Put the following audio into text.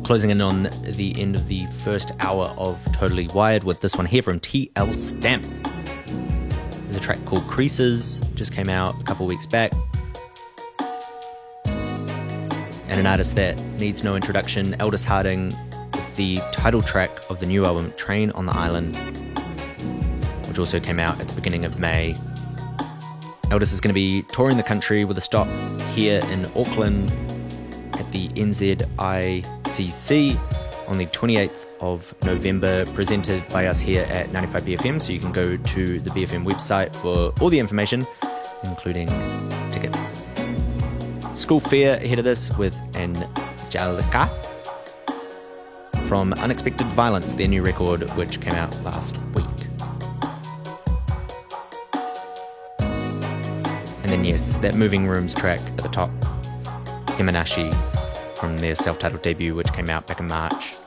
closing in on the end of the first hour of Totally Wired with this one here from TL Stamp. There's a track called Creases, just came out a couple weeks back. And an artist that needs no introduction, Aldous Harding, with the title track of the new album Train on the Island, which also came out at the beginning of May. Aldous is going to be touring the country with a stop here in Auckland at the NZICC on the 28th of November, presented by us here at 95BFM, so you can go to the BFM website for all the information, including tickets. School Fair ahead of this with Angelica from Unexpected Violence, their new record, which came out last week. And then yes, that Moving Rooms track at the top, Himanashi, from their self-titled debut, which came out back in March.